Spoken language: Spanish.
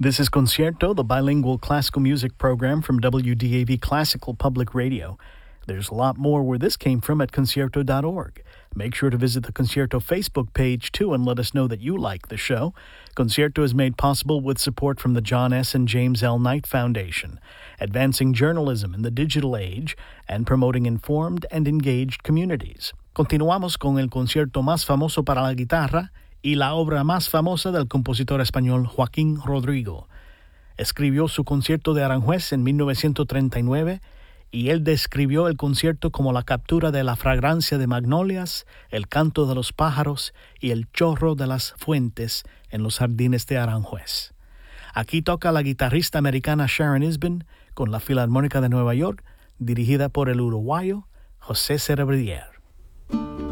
This is Concierto, the bilingual classical music program from WDAV Classical Public Radio. There's a lot more where this came from at concierto.org. Make sure to visit the Concierto Facebook page, too, and let us know that you like the show. Concierto is made possible with support from the John S. and James L. Knight Foundation, advancing journalism in the digital age and promoting informed and engaged communities. Continuamos con el concierto más famoso para la guitarra y la obra más famosa del compositor español Joaquín Rodrigo. Escribió su concierto de Aranjuez en 1939 y él describió el concierto como la captura de la fragancia de magnolias, el canto de los pájaros y el chorro de las fuentes en los jardines de Aranjuez. Aquí toca la guitarrista americana Sharon Isbin con la Filarmónica de Nueva York, dirigida por el uruguayo José Cerebrier.